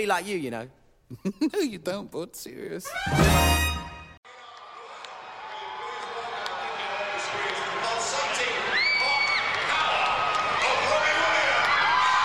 be like you know. No, you don't, bud. Serious.